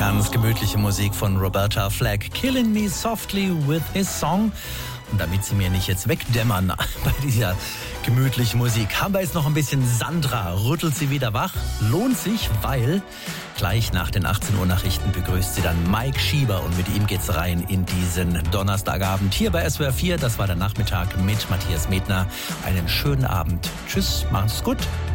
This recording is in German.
Ganz gemütliche Musik von Roberta Flack. Killing Me Softly with His Song. Und damit Sie mir nicht jetzt wegdämmern bei dieser gemütlichen Musik, haben wir jetzt noch ein bisschen Sandra. Rüttelt Sie wieder wach. Lohnt sich, weil gleich nach den 18 Uhr Nachrichten begrüßt sie dann Mike Schieber. Und mit ihm geht's rein in diesen Donnerstagabend hier bei SWR 4. Das war der Nachmittag mit Matthias Medner. Einen schönen Abend. Tschüss, machen's gut.